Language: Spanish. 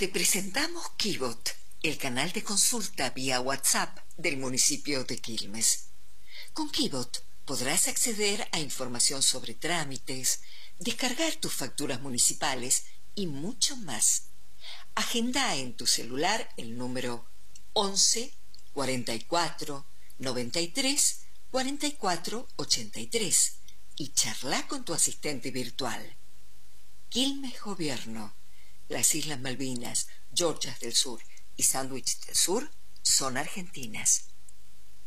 Te presentamos Kibot, el canal de consulta vía WhatsApp del municipio de Quilmes. Con Kibot podrás acceder a información sobre trámites, descargar tus facturas municipales y mucho más. Agenda en tu celular el número 11 44 93 44 83 y charla con tu asistente virtual. Quilmes Gobierno. Las Islas Malvinas, Georgias del Sur y Sandwich del Sur son argentinas.